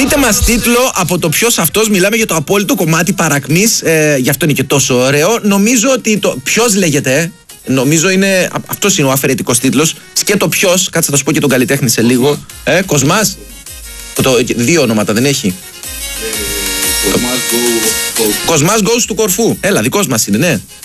Πείτε μας τίτλο από το ποιος αυτός. Μιλάμε για το απόλυτο κομμάτι παρακμής. Γι' αυτό είναι και τόσο ωραίο. Νομίζω ότι το ποιος λέγεται. Νομίζω είναι. Αυτός είναι ο αφαιρετικός τίτλος. Σκέτο ποιος. Κάτσε να σου πω και τον καλλιτέχνη σε λίγο. Κοσμάς. Δύο ονόματα δεν έχει. Κοσμάς Goes του Κορφού. Έλα, δικός μας είναι, ναι.